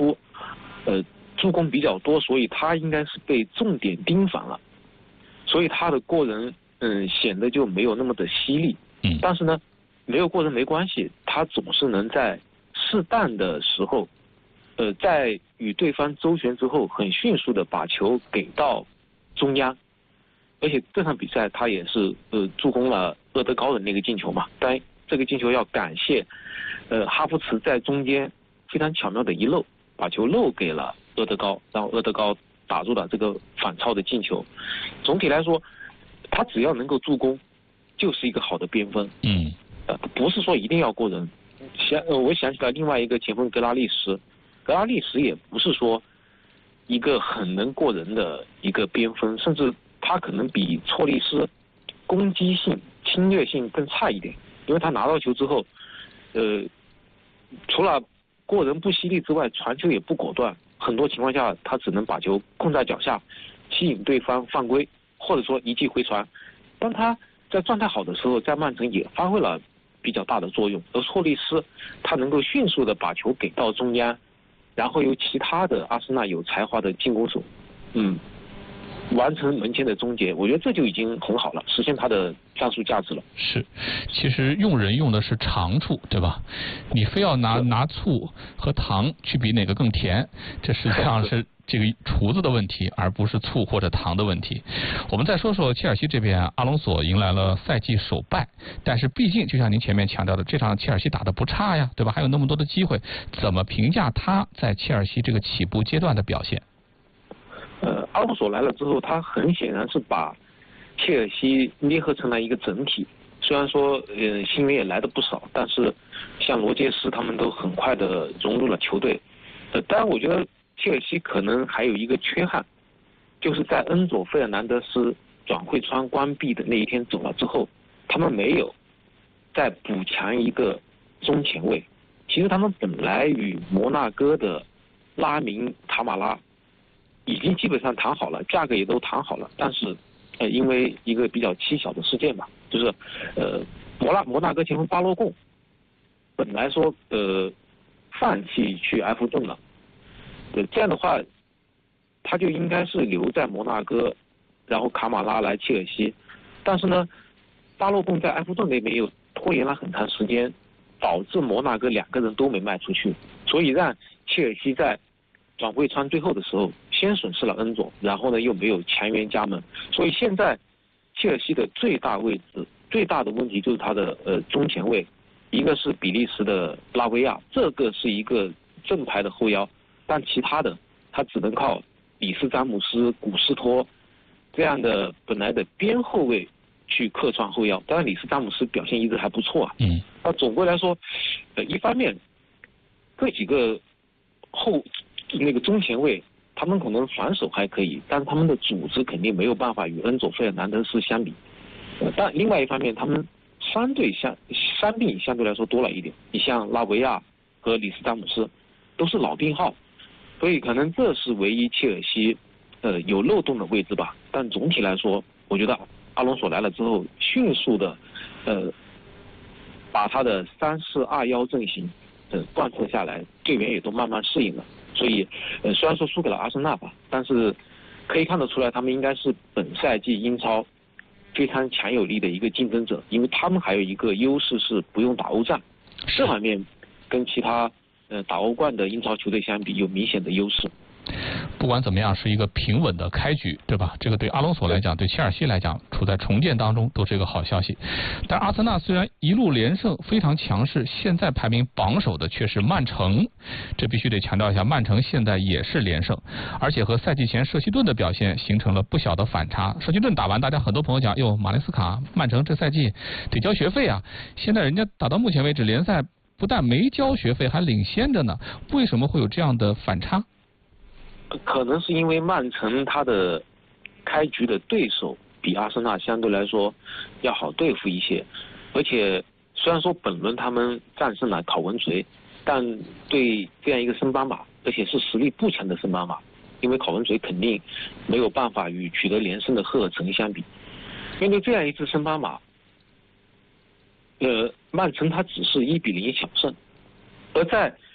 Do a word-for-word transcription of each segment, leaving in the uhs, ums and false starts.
出，呃，助攻比较多，所以他应该是被重点盯防了，所以他的过人嗯显得就没有那么的犀利。 嗯， 但是呢，没有过人没关系，他总是能在适当的时候，呃，在与对方周旋之后，很迅速的把球给到中央。而且这场比赛他也是呃助攻了厄德高的那个进球嘛，当然这个进球要感谢呃哈弗茨在中间非常巧妙的一漏，把球漏给了厄德高，然后厄德高打入了这个反超的进球。总体来说，他只要能够助攻，就是一个好的边锋。 嗯， 呃，不是说一定要过人。想呃我想起来另外一个前锋格拉利什，格拉利什也不是说一个很能过人的一个边锋，甚至他可能比错利斯攻击性、侵略性更差一点，因为他拿到球之后，呃，除了过人不犀利之外，传球也不果断，很多情况下他只能把球控在脚下，吸引对方犯规，或者说一记回传。当他在状态好的时候，在曼城也发挥了比较大的作用，而错利斯他能够迅速的把球给到中央，然后由其他的阿森纳有才华的进攻手，嗯。完成门前的终结，我觉得这就已经很好了，实现他的战术价值了。 是，其实用人用的是长处，对吧？你非要拿拿醋和糖去比哪个更甜，这实际上是这个厨子的问题，而不是醋或者糖的问题。我们再说说切尔西这边，阿隆索迎来了赛季首败，但是毕竟就像您前面强调的，这场切尔西打得不差呀，对吧？还有那么多的机会，怎么评价他在切尔西这个起步阶段的表现？ 呃，阿隆索来了之后，他很显然是把切尔西捏合成了一个整体。虽然说，呃，新援也来的不少，但是像罗杰斯他们都很快的融入了球队。呃，当然，我觉得切尔西可能还有一个缺憾，就是在恩佐·费尔南德斯转会窗关闭的那一天走了之后，他们没有再补强一个中前卫。其实他们本来与摩纳哥的拉明·塔马拉已经基本上谈好了，价格也都谈好了，但是，呃，因为一个比较蹊跷的事件吧，就是，呃，摩纳摩纳哥前锋巴洛贡，本来说呃放弃去埃弗顿了，对，这样的话，他就应该是留在摩纳哥，然后卡马拉来切尔西，但是呢，巴洛贡在埃弗顿那边又拖延了很长时间，导致摩纳哥两个人都没卖出去，所以让切尔西在转会窗最后的时候，先损失了恩佐，然后呢又没有强援加盟，所以现在切尔西的最大位置、最大的问题就是他的呃中前卫，一个是比利时的拉维亚，这个是一个正牌的后腰，但其他的他只能靠里斯詹姆斯、古斯托这样的本来的边后卫去客串后腰。当然，里斯詹姆斯表现一直还不错啊。 嗯。 那总归来说，呃，一方面这几个后那个中前卫，他们可能防守还可以，但是他们的组织肯定没有办法与恩佐·费尔南德斯相比。呃，但另外一方面，他们相对相伤病相对来说多了一点。你像拉维亚和里斯詹姆斯都是老病号，所以可能这是唯一切尔西呃有漏洞的位置吧。但总体来说，我觉得阿隆索来了之后，迅速的呃把他的三四二幺阵型呃贯彻下来，队员也都慢慢适应了。所以，呃，虽然说输给了阿森纳吧，但是可以看得出来，他们应该是本赛季英超非常强有力的一个竞争者，因为他们还有一个优势是不用打欧战，这方面跟其他呃打欧冠的英超球队相比有明显的优势。 不管怎么样，是一个平稳的开局，对吧？这个对阿隆索来讲，对切尔西来讲，处在重建当中都是一个好消息。但阿森纳虽然一路连胜，非常强势，现在排名榜首的却是曼城。这必须得强调一下，曼城现在也是连胜，而且和赛季前舍希顿的表现形成了不小的反差。舍希顿打完，大家很多朋友讲，哟，马雷斯卡，曼城这赛季得交学费啊！现在人家打到目前为止，联赛不但没交学费，还领先着呢。为什么会有这样的反差？ 可能是因为曼城他的开局的对手比阿森纳相对来说要好对付一些，而且虽然说本轮他们战胜了考文垂，但对这样一个升班马，而且是实力不强的升班马，因为考文垂肯定没有办法与取得连胜的赫尔城相比。面对这样一支升班马，呃，曼城他只是一比零小胜，而在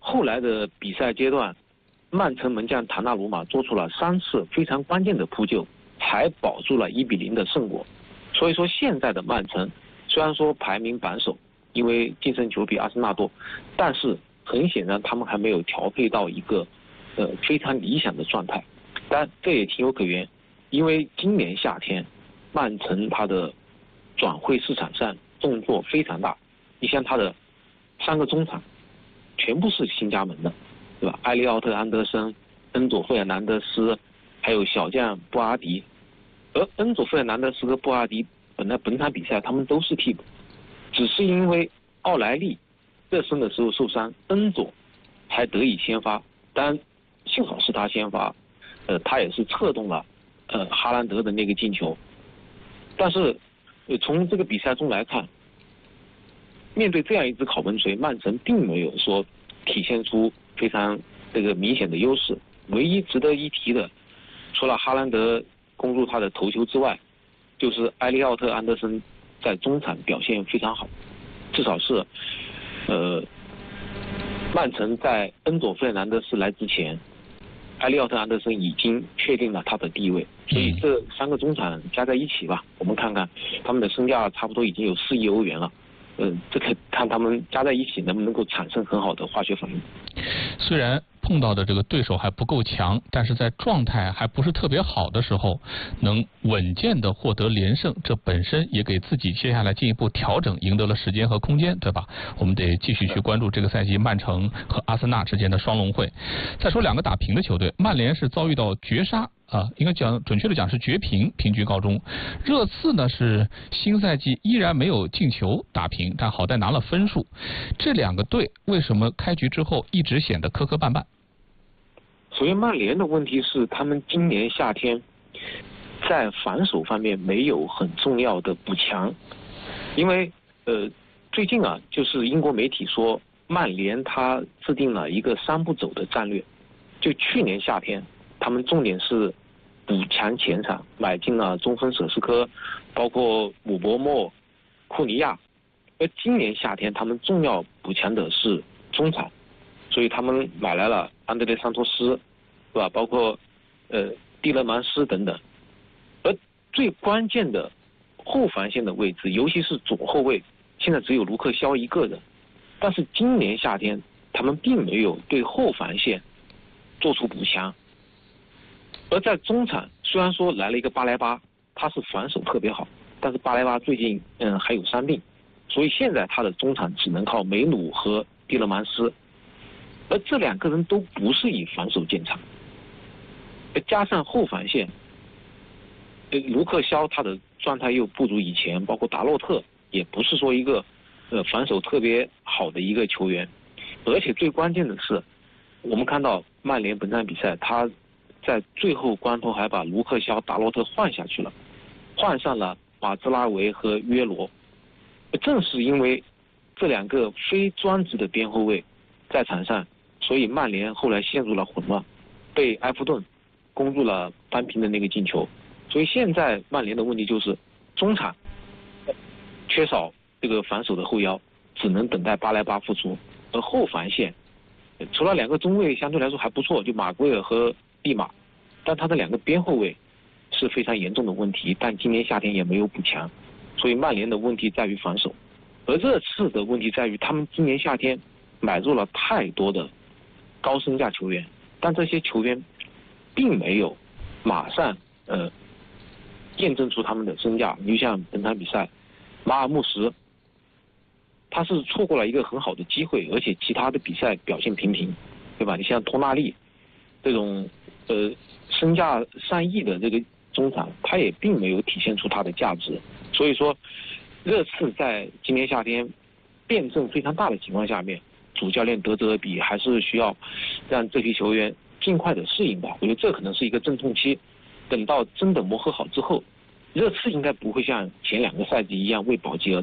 后来的比赛阶段，曼城门将唐纳鲁马做出了三次非常关键的扑救，才保住了一比零的胜果。所以说现在的曼城虽然说排名榜首，因为净胜球比阿森纳多，但是很显然他们还没有调配到一个呃非常理想的状态。但这也情有可原，因为今年夏天曼城它的转会市场上动作非常大，你像他的三个中场全部是新加盟的，对吧？埃利奥特、安德森、恩佐费尔南德斯，还有小将布阿迪。而恩佐费尔南德斯和布阿迪本来本场比赛他们都是替补，只是因为奥莱利热身的时候受伤，恩佐才得以先发。当然幸好是他先发，呃，他也是策动了呃哈兰德的那个进球。但是呃从这个比赛中来看，面对这样一支考门锤，曼城并没有说体现出非常这个明显的优势。唯一值得一提的，除了哈兰德攻入他的头球之外，就是埃利奥特、安德森在中场表现非常好，至少是呃曼城在恩佐费尔南德斯来之前，埃利奥特、安德森已经确定了他的地位，所以这三个中场加在一起吧，我们看看他们的身价差不多已经有四亿欧元了。嗯、呃，这个看他们加在一起能不能够产生很好的化学反应。 虽然碰到的这个对手还不够强，但是在状态还不是特别好的时候，能稳健的获得连胜，这本身也给自己接下来进一步调整赢得了时间和空间，对吧？我们得继续去关注这个赛季曼城和阿森纳之间的双龙会。再说两个打平的球队，曼联是遭遇到绝杀。啊，应该讲准确的讲是绝平，平局告终。热刺呢是新赛季依然没有进球打平，但好在拿了分数。这两个队为什么开局之后一直显得磕磕绊绊？ 首先，曼联的问题是他们今年夏天在防守方面没有很重要的补强，因为呃最近啊，就是英国媒体说曼联他制定了一个三步走的战略，就去年夏天。他们重点是补强前场，买进了中锋舍斯科，包括姆伯莫、库尼亚。而今年夏天他们重要补强的是中场，所以他们买来了安德烈桑托斯，对吧？包括呃蒂勒曼斯等等。而最关键的后防线的位置，尤其是左后卫，现在只有卢克肖一个人。但是今年夏天他们并没有对后防线做出补强。而在中场，虽然说来了一个巴莱巴，他是防守特别好，但是巴莱巴最近嗯还有伤病，所以现在他的中场只能靠梅努和蒂勒曼斯，而这两个人都不是以防守见长，加上后防线，卢克肖他的状态又不如以前，包括达洛特也不是说一个呃防守特别好的一个球员，而且最关键的是，我们看到曼联本场比赛他。在最后关头还把卢克肖、达洛特换下去了，换上了马兹拉维和约罗。正是因为这两个非专职的边后卫在场上，所以曼联后来陷入了混乱，被埃弗顿攻入了扳平的那个进球。所以现在曼联的问题就是中场缺少这个防守的后腰，只能等待巴莱巴复出，而后防线除了两个中卫相对来说还不错，就马圭尔和蒂马，但他的两个边后卫是非常严重的问题，但今年夏天也没有补强，所以曼联的问题在于防守，而热刺的问题在于他们今年夏天买入了太多的高身价球员，但这些球员并没有马上呃验证出他们的身价。你像本场比赛，马尔穆什他是错过了一个很好的机会，而且其他的比赛表现平平，对吧？你像托纳利这种呃身价上亿的这个中场，他也并没有体现出他的价值。所以说，热刺在今年夏天辩证非常大的情况下面，主教练德泽尔比还是需要让这批球员尽快的适应吧。我觉得这可能是一个阵痛期，等到真的磨合好之后，热刺应该不会像前两个赛季一样为保级而战。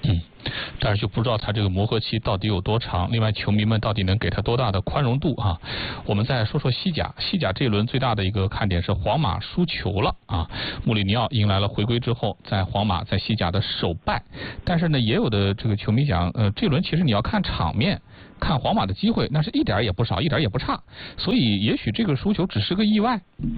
嗯，但是就不知道他这个磨合期到底有多长。另外，球迷们到底能给他多大的宽容度啊？我们再说说西甲，西甲这一轮最大的一个看点是皇马输球了啊！穆里尼奥迎来了回归之后，在皇马在西甲的首败。但是呢，也有的这个球迷讲，呃，这轮其实你要看场面，看皇马的机会，那是一点也不少，一点也不差。所以，也许这个输球只是个意外。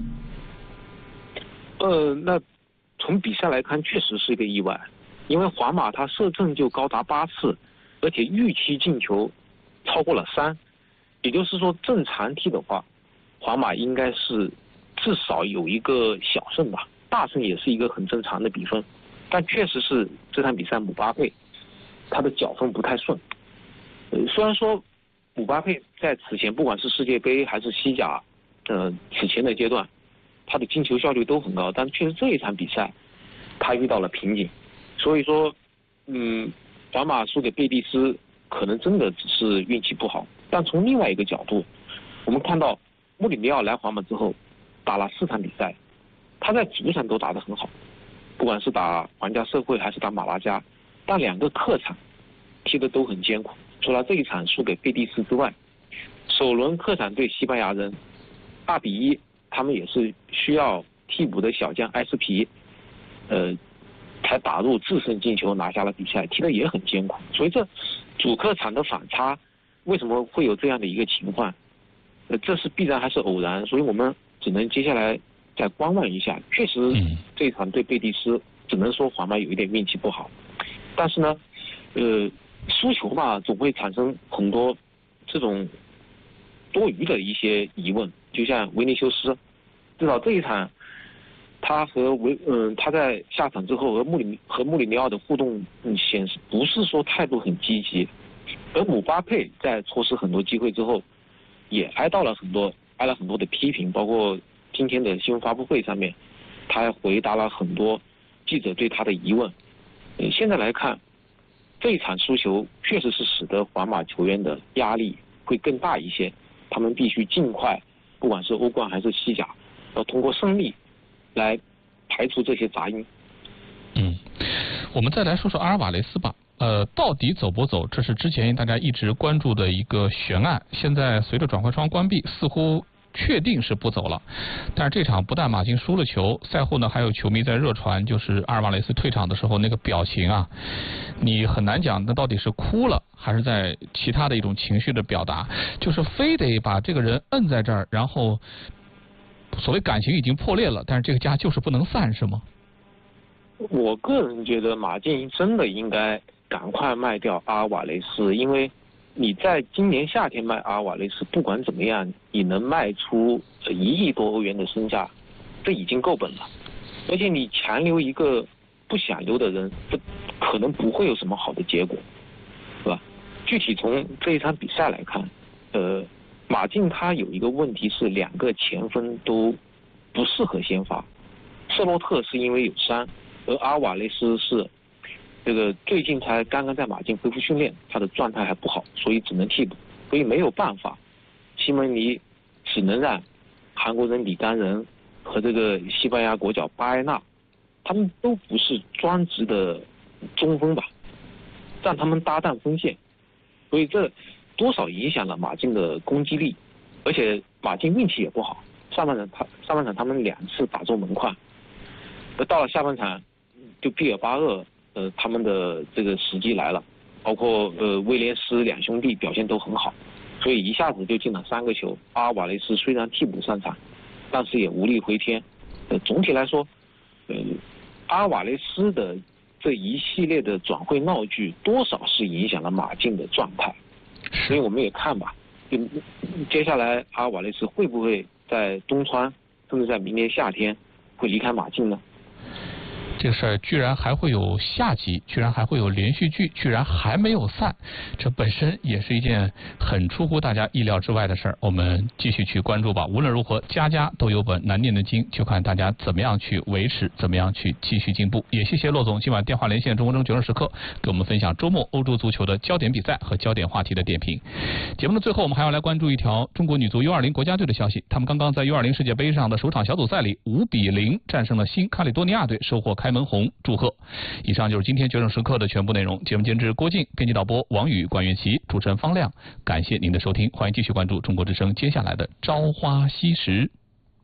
呃，那从比赛来看，确实是一个意外。因为皇马他射正就高达八次，而且预期进球超过了三，也就是说正常踢的话，皇马应该是至少有一个小胜吧，大胜也是一个很正常的比分。但确实是这场比赛姆巴佩他的脚风不太顺。呃，虽然说姆巴佩在此前不管是世界杯还是西甲，呃此前的阶段，他的进球效率都很高，但确实这一场比赛他遇到了瓶颈。所以说，嗯，皇马输给贝蒂斯可能真的只是运气不好。但从另外一个角度，我们看到穆里尼奥来皇马之后，打了四场比赛，他在主场都打得很好，不管是打皇家社会还是打马拉加，但两个客场踢得都很艰苦。除了这一场输给贝蒂斯之外，首轮客场对西班牙人二比一，他们也是需要替补的小将埃斯皮，呃。才打入制胜进球，拿下了比赛，踢得也很艰苦。所以这主客场的反差，为什么会有这样的一个情况？呃，这是必然还是偶然？所以我们只能接下来再观望一下。确实，这一场对贝蒂斯，只能说皇马有一点运气不好。但是呢，呃，输球嘛，总会产生很多这种多余的一些疑问。就像维尼修斯，至少这一场。他和维嗯他在下场之后和穆里和穆里尼奥的互动嗯显示不是说态度很积极，而姆巴佩在错失很多机会之后，也挨到了很多挨了很多的批评，包括今天的新闻发布会上面，他还回答了很多记者对他的疑问。嗯，现在来看，这一场输球确实是使得皇马球员的压力会更大一些，他们必须尽快，不管是欧冠还是西甲，要通过胜利来排除这些杂音。 嗯，我们再来说说阿尔瓦雷斯吧。呃，到底走不走，这是之前大家一直关注的一个悬案。现在随着转会窗关闭，似乎确定是不走了。但是这场不但马竞输了球，赛后呢还有球迷在热传，就是阿尔瓦雷斯退场的时候那个表情啊，你很难讲那到底是哭了还是在其他的一种情绪的表达，就是非得把这个人摁在这儿，然后所谓感情已经破裂了，但是这个家就是不能散，是吗？ 我个人觉得马竞真的应该赶快卖掉阿尔瓦雷斯，因为你在今年夏天卖阿尔瓦雷斯，不管怎么样，你能卖出一亿多欧元的身价，这已经够本了。而且你强留一个不想留的人，这可能不会有什么好的结果，是吧？具体从这一场比赛来看，呃。马竞他有一个问题是两个前锋都不适合先发，瑟洛特是因为有伤，而阿瓦雷斯是这个最近才刚刚在马竞恢复训练，他的状态还不好，所以只能替补，所以没有办法，西蒙尼只能让韩国人李甘仁和这个西班牙国脚巴埃纳，他们都不是专职的中锋吧，让他们搭档锋线，所以这多少影响了马竞的攻击力，而且马竞运气也不好，上半场他上半场他们两次打中门框，而到了下半场，就毕尔巴鄂呃他们的这个时机来了，包括呃威廉斯两兄弟表现都很好，所以一下子就进了三个球。阿尔瓦雷斯虽然替补上场，但是也无力回天。呃，总体来说，呃，阿尔瓦雷斯的这一系列的转会闹剧，多少是影响了马竞的状态。所以我们也看吧，就接下来阿尔瓦雷斯会不会在冬窗，甚至在明年夏天会离开马竞呢？ 这个事儿居然还会有下集，居然还会有连续剧，居然还没有散，这本身也是一件很出乎大家意料之外的事儿。我们继续去关注吧。无论如何，家家都有本难念的经，就看大家怎么样去维持，怎么样去继续进步。也谢谢骆总今晚电话连线中国中九十时刻，给我们分享周末欧洲足球的焦点比赛和焦点话题的点评。节目的最后，我们还要来关注一条中国女足 U 二零国家队的消息。他们刚刚在 U 二零世界杯上的首场小组赛里五比零战胜了新卡里多尼亚队，收获开门红祝贺。以上就是今天决胜时刻的全部内容。节目监制郭靖，编辑导播王宇、管元琪，主持人方亮。感谢您的收听，欢迎继续关注中国之声接下来的朝花夕拾。